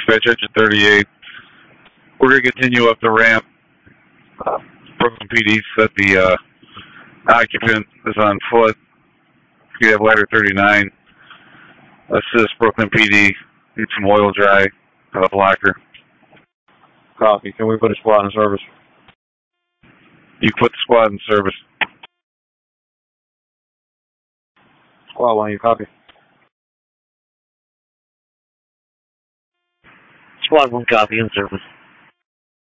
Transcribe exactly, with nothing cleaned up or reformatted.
Dispatch engine thirty-eight. We're going to continue up the ramp. Uh, Brooklyn P D said the uh, occupant is on foot. You have ladder thirty-nine. Assist Brooklyn P D. Need some oil dry for the blocker. Copy. Can we put a squad in service? You put the squad in service. Squad one, you copy? Squad one, copy, in service.